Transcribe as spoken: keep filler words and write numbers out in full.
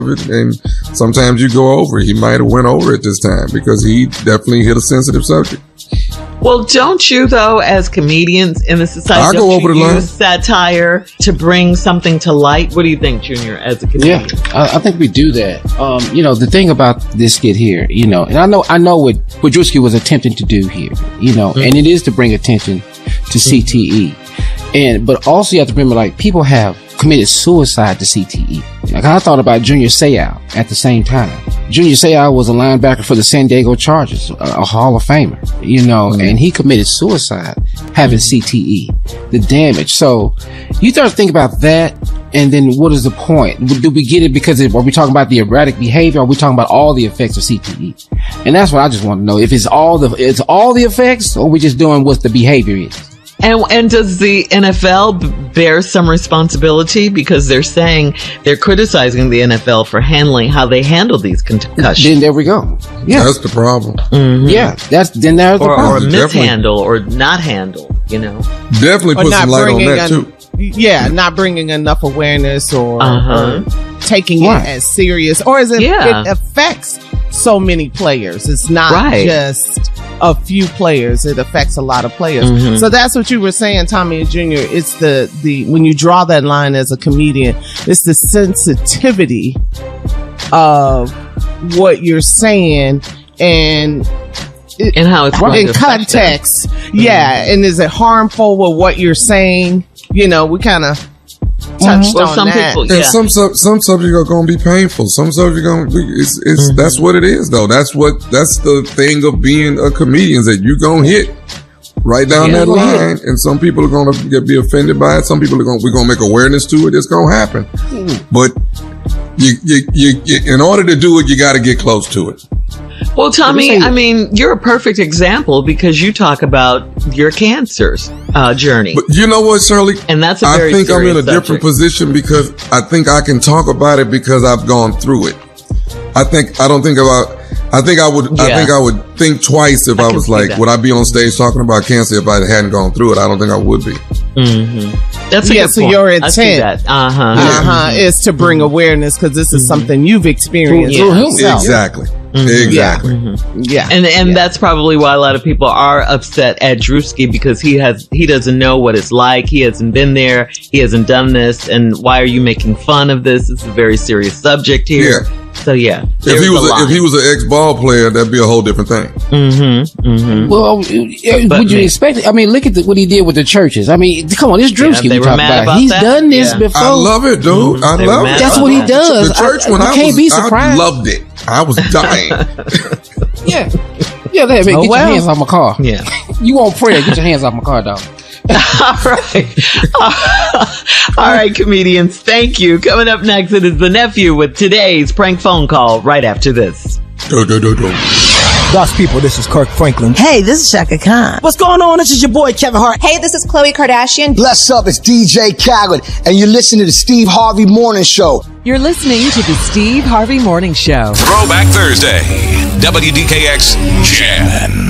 it, and sometimes you go over it. He might have went over it this time because he definitely hit a sensitive subject. Well, don't you, though, as comedians in the society, I go over the line. Use satire to bring something to light? What do you think, Junior, as a comedian? Yeah, I, I think we do that. Um, you know, the thing about this skit here, you know, and I know, I know what, what Drewski was attempting to do here, you know, mm-hmm. and it is to bring attention to C T E. And, but also you have to remember, like, people have committed suicide to C T E. Like, I thought about Junior Seau at the same time. Junior Seau was a linebacker for the San Diego Chargers, a, a Hall of Famer, you know, mm-hmm. and he committed suicide having C T E, the damage. So you start to think about that. And then what is the point? Do we get it because it, are we talking about the erratic behavior? Or are we talking about all the effects of C T E? And that's what I just want to know. If it's all the, it's all the effects, or are we just doing what the behavior is? And and does the N F L bear some responsibility? Because they're saying they're criticizing the N F L for handling how they handle these concussions. Then there we go. Yeah, that's the problem. Mm-hmm. Yeah, that's then there's the or, problem. Or mishandle or not handle. You know, definitely put some light on that an, too. Yeah, not bringing enough awareness or, uh-huh. or taking right. it as serious, or as it, yeah. it affects so many players. It's not right. just a few players. It affects a lot of players. Mm-hmm. So that's what you were saying, Tommy and Junior. It's the, the, when you draw that line as a comedian, it's the sensitivity of what you're saying and it, and how it's going in context. Yeah. Mm-hmm. And is it harmful with what you're saying? You know, we kind of touched mm-hmm. well, on some that. People, yeah. And some sub, some subjects are going to be painful. Some subjects are going to be, it's, it's, mm-hmm. that's what it is though. That's what, that's the thing of being a comedian, that you going to hit right down yeah, that line. Hit. And some people are going to be offended by it. Some people are going to, we're going to make awareness to it. It's going to happen. Mm-hmm. But you, you, you, you, in order to do it, you got to get close to it. Well, Tommy, I mean, you're a perfect example because you talk about your cancer's uh, journey. But you know what, Shirley? And that's a very I think I'm in a subject. different position because I think I can talk about it because I've gone through it. I think I don't think about. I think I would. Yeah. I think I would think twice if I, I was like, that. Would I be on stage talking about cancer if I hadn't gone through it? I don't think I would be. Mm-hmm. That's a yeah. good So point. your intent, uh huh, uh huh, is to bring mm-hmm. awareness because this is mm-hmm. something you've experienced yeah. through yourself. Exactly. Mm-hmm. Exactly. Mm-hmm. Yeah. And and yeah. that's probably why a lot of people are upset at Drewski because he has he doesn't know what it's like. He hasn't been there. He hasn't done this. And why are you making fun of this? It's a very serious subject here. Yeah. So yeah. If he was a, if he was an ex-ball player, that'd be a whole different thing. Mm-hmm. Mm-hmm. Well, but would you me. expect it? I mean, look at the, what he did with the churches. I mean, come on, this Drewski yeah, we talking about. about He's that? done this yeah. before. I love it, dude. I they love it. That's what he does. The church I, when I, I can't was, be surprised. I loved it. I was dying. yeah. Yeah, man, oh, get well. your hands off my car. Yeah. You want prayer, get your hands off my car, dog. All right. All right, comedians. Thank you. Coming up next, it is the nephew with today's prank phone call right after this. Do, do, do, do. God's people, this is Kirk Franklin. Hey, this is Shaka Khan. What's going on? This is your boy Kevin Hart. Hey, this is Khloe Kardashian. Bless up, it's D J Khaled, and you're listening to the Steve Harvey Morning Show. You're listening to the Steve Harvey Morning Show. Throwback Thursday, W D K X Jan.